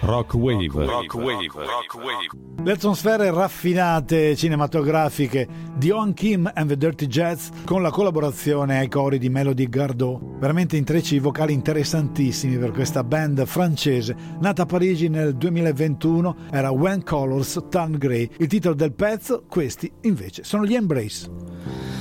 Rock Wave. Le atmosfere raffinate cinematografiche di Joan Kim and the Dirty Jets, con la collaborazione ai cori di Melody Gardot, veramente intrecci vocali interessantissimi per questa band francese nata a Parigi nel 2021. Era When Colors Turn Grey il titolo del pezzo. Questi invece sono gli Embrace.